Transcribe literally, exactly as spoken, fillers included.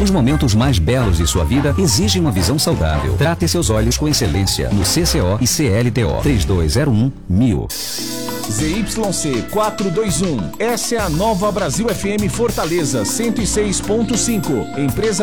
Os momentos mais belos de sua vida exigem uma visão saudável. Trate seus olhos com excelência no C C O e C L T O. três dois zero um mil. Z Y C quatrocentos e vinte e um. Essa é a nova Brasil F M Fortaleza cento e seis ponto cinco. Empresa